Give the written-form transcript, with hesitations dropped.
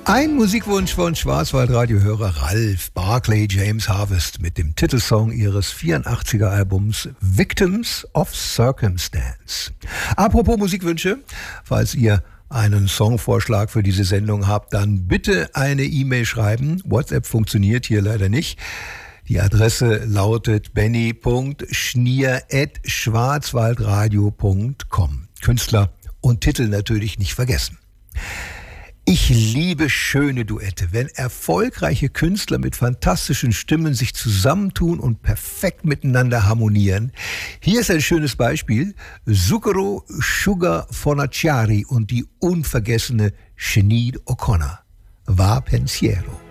Ein Musikwunsch von Schwarzwaldradio-Hörer Ralf Barclay James Harvest mit dem Titelsong ihres 84er Albums Victims of Circumstance. Apropos Musikwünsche, falls ihr einen Songvorschlag für diese Sendung habt, dann bitte eine E-Mail schreiben. WhatsApp funktioniert hier leider nicht. Die Adresse lautet benny.schnier@schwarzwaldradio.com. Künstler und Titel natürlich nicht vergessen. Ich liebe schöne Duette, wenn erfolgreiche Künstler mit fantastischen Stimmen sich zusammentun und perfekt miteinander harmonieren. Hier ist ein schönes Beispiel: Zucchero Sugar Fornaciari und die unvergessene Sinéad O'Connor. Va pensiero.